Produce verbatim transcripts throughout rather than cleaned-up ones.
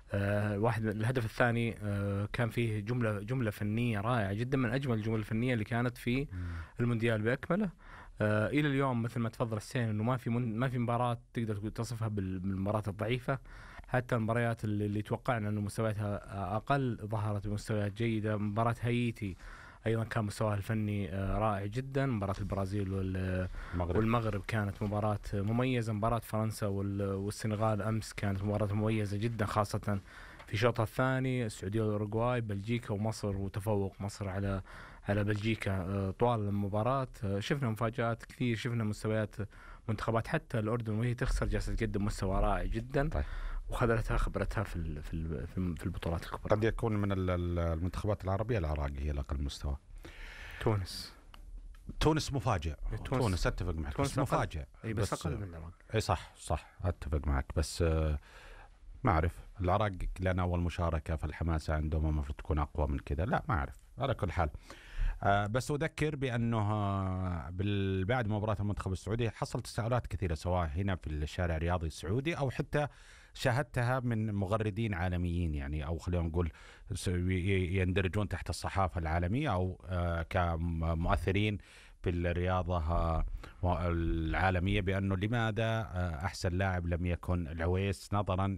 آه واحد الهدف الثاني آه كان فيه جملة جملة فنية رائعة جدا، من أجمل الجمل الفنية اللي كانت في مم. المونديال بأكمله. آه إلى اليوم مثل ما تفضل حسين إنه ما في من ما في مباراة تقدر تصفها بال- بالمباريات الضعيفة. حتى المباريات اللي, اللي توقعنا إنه مستوياتها أقل ظهرت بمستويات جيدة. مباراة هايتي أيضا كان مستواها الفني آه رائع جدا. مباراة البرازيل وال المغرب. والمغرب كانت مباراة مميزة. مباراة فرنسا وال- والسنغال أمس كانت مباراة مميزة جدا، خاصة في شوطها الثاني. السعودية والأوروغواي، بلجيكا ومصر، وتفوق مصر على على بلجيكا آه، طوال المباراة. آه، شفنا مفاجآت كثير، شفنا مستويات منتخبات. حتى الأردن وهي تخسر جالسة تقدم مستوى رائع جدا، طيب. وخذلتها خبرتها في ال- في ال- في الم- في البطولات الكبرى. قد يكون من ال- ال- المنتخبات العربية العراق هي الأقل مستوى. تونس. تونس مفاجئ. تونس تونس اتفق معك، بس تونس أقل. مفاجئ. اي بس اقل من العراق. اي صح صح اتفق معك، بس آه، ما اعرف العراق لان اول مشاركه فالحماسه عندهم المفروض تكون اقوى من كذا. لا ما اعرف على كل حال. آه، بس اذكر بانه آه، بال- بعد مباراه المنتخب السعودي حصلت تساؤلات كثيره، سواء هنا في الشارع الرياضي السعودي او حتى شاهدتها من مغردين عالميين، يعني او خلينا نقول س- ي- يندرجون تحت الصحافه العالميه، او آه، كمؤثرين في الرياضه آه، العالميه، بانه لماذا آه، احسن لاعب لم يكن العويس، نظرا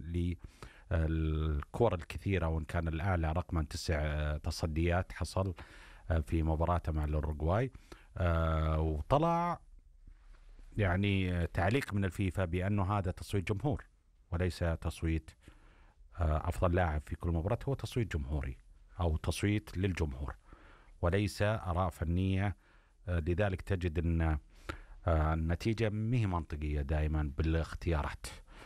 للكور الكثيره، وان كان الاعلى رقما تسع آه، تصديات حصل آه، في مباراته مع الأوروغواي. آه، وطلع يعني آه، تعليق من الفيفا بأنه هذا تصويت جمهور وليس تصويت آه، أفضل لاعب في كل مباراة، هو تصويت جمهوري أو تصويت للجمهور وليس آراء فنية. آه، لذلك تجد أن آه، النتيجة ما هي منطقية دائما بالاختيارات.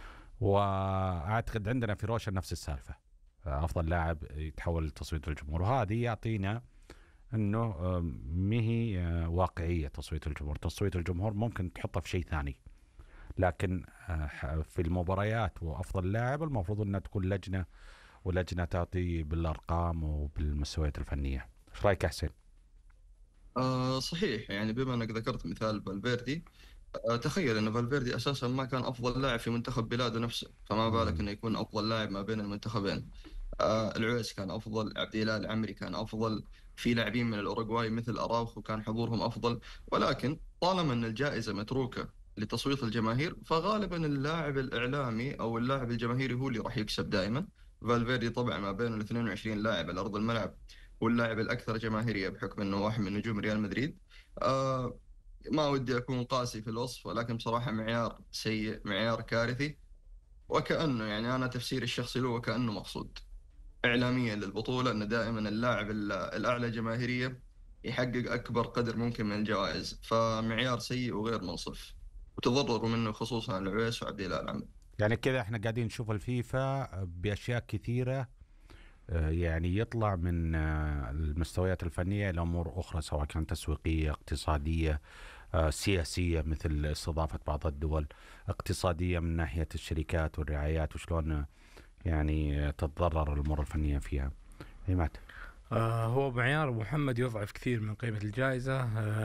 وأعتقد عندنا في روشن نفس السالفة، آه، أفضل لاعب يتحول لتصويت الجمهور، وهذه يعطينا انه آه، ما هي آه، واقعيه. تصويت الجمهور تصويت الجمهور ممكن تحطه في شيء ثاني، لكن آه، ح- في المباريات وافضل لاعب المفروض انها تكون لجنه، ولجنه تعطي بالارقام وبالمستويات الفنيه. ايش رايك يا حسين؟ آه صحيح، يعني بما انك ذكرت مثال فالفيردي، آه تخيل ان فالفيردي اساسا ما كان افضل لاعب في منتخب بلاده نفسه، فما بالك مم. انه يكون افضل لاعب ما بين المنتخبين. آه العويس كان افضل، عبد الاله العمري كان افضل، في لاعبين من الاوروغواي مثل اراوخو كان حضورهم افضل. ولكن طالما ان الجائزه متروكه لتصويت الجماهير، فغالبا اللاعب الاعلامي او اللاعب الجماهيري هو اللي راح يكسب دائما. فالفيردي طبعا ما بين ال اثنين وعشرين لاعب على ارض الملعب هو اللاعب الاكثر جماهيريه بحكم انه واحد من نجوم ريال مدريد. آه ما ودي اكون قاسي في الوصف، ولكن بصراحه معيار سيء، معيار كارثي. وكأنه يعني أنا تفسيري الشخصي له وكأنه مقصود إعلاميا للبطولة أن دائما اللاعب ال- الأعلى جماهيرية يحقق أكبر قدر ممكن من الجوائز، فمعيار سيء وغير منصف، وتضرروا منه خصوصا العويس وعبد الله العمري. يعني كذا احنا قاعدين نشوف الفيفا باشياء كثيره، آه، يعني يطلع من آه، المستويات الفنيه الى امور اخرى، سواء كانت تسويقيه، اقتصاديه، آه، سياسية مثل استضافة بعض الدول، اقتصادية من ناحية الشركات والرعايات، وشلون آه، يعني آه، تتضرر الأمور الفنية فيها. عماد. آه هو معيار محمد يضعف كثير من قيمة الجائزة،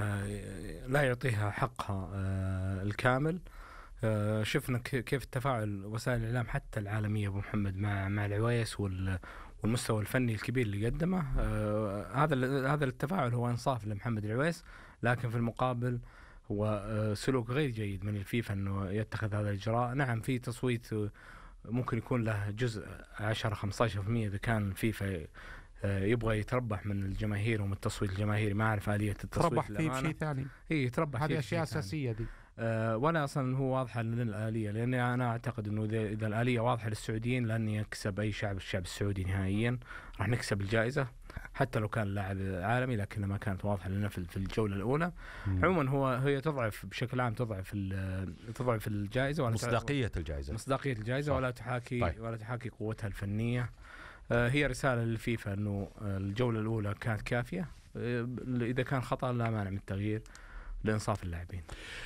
آه لا يعطيها حقها آه الكامل. آه شفنا ك- كيف تفاعل وسائل الإعلام حتى العالمية أبو محمد مع مع العويس وال والمستوى الفني الكبير اللي قدمه. آه هذا ال- هذا التفاعل هو إنصاف لمحمد العويس، لكن في المقابل هو آه سلوك غير جيد من الفيفا أنه يتخذ هذا الإجراء. نعم في تصويت آه، ممكن يكون له جزء عشرة خمسة عشر بالمئة إذا كان فيفا آه، يبغى يتربح من الجماهير ومن التصويت الجماهيري. ما أعرف آلية التصويت تربح فيه بشيء للأمانة. ثاني، إيه يتربح فيه هذه بشيء أشياء ثاني. أساسية دي. أه ولا أصلا هو واضحة لنا الآلية، لأني أنا أعتقد أنه إذا, إذا الآلية واضحة للسعوديين لن يكسب أي شعب الشعب السعودي نهائيا. راح نكسب الجائزة حتى لو كان لاعب عالمي، لكنها ما كانت واضحة لنا في في الجولة الأولى. مم. عموما هو هي تضعف بشكل عام، تضعف ال- تضعف الجائزة ولا مصداقية الجائزة. مصداقية الجائزة، صح. ولا تحاكي طيب. ولا تحاكي قوتها الفنية. آه، هي رسالة للفيفا أنه آه، الجولة الأولى كانت كافية. آه، إذا كان خطأ لا مانع من التغيير لإنصاف اللاعبين.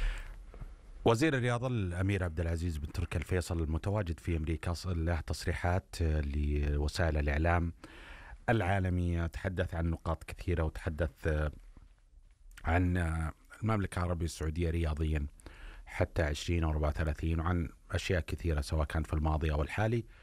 وزير الرياضة الأمير عبد العزيز بن تركي الفيصل المتواجد في أمريكا له تصريحات آه، لوسائل الإعلام العالمية، تحدث عن نقاط كثيرة، وتحدث آه، عن آه، المملكة العربية السعودية رياضيا حتى عشرين أو أربعة وثلاثين، وعن أشياء كثيرة سواء كان في الماضي أو الحالي.